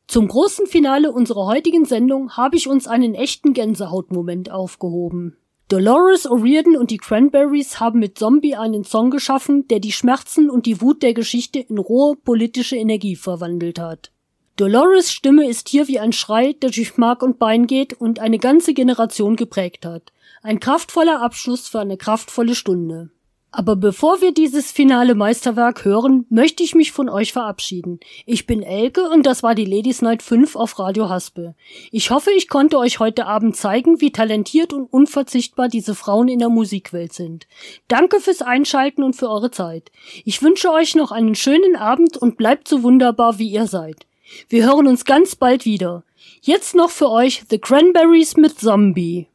Zum großen Finale unserer heutigen Sendung habe ich uns einen echten Gänsehautmoment aufgehoben. Dolores O'Riordan und die Cranberries haben mit Zombie einen Song geschaffen, der die Schmerzen und die Wut der Geschichte in rohe politische Energie verwandelt hat. Dolores' Stimme ist hier wie ein Schrei, der durch Mark und Bein geht und eine ganze Generation geprägt hat. Ein kraftvoller Abschluss für eine kraftvolle Stunde. Aber bevor wir dieses finale Meisterwerk hören, möchte ich mich von euch verabschieden. Ich bin Elke und das war die Ladies Night 5 auf Radio Haspe. Ich hoffe, ich konnte euch heute Abend zeigen, wie talentiert und unverzichtbar diese Frauen in der Musikwelt sind. Danke fürs Einschalten und für eure Zeit. Ich wünsche euch noch einen schönen Abend und bleibt so wunderbar, wie ihr seid. Wir hören uns ganz bald wieder. Jetzt noch für euch The Cranberries mit Zombie.